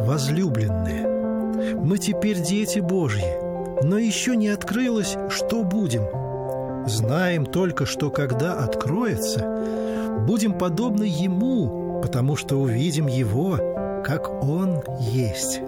возлюбленные, мы теперь дети Божьи, но еще не открылось, что будем. Знаем только, что когда откроется, будем подобны Ему, потому что увидим Его, как Он есть».